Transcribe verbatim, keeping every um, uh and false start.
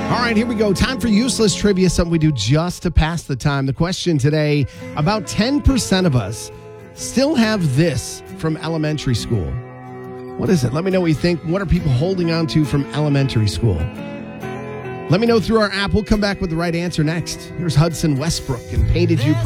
All right, here we go. Time for useless trivia, something we do just to pass the time. The question today, about ten percent of us still have this from elementary school. What is it? Let me know what you think. What are people holding on to from elementary school? Let me know through our app. We'll come back with the right answer next. Here's Hudson Westbrook and Painted You Pretty.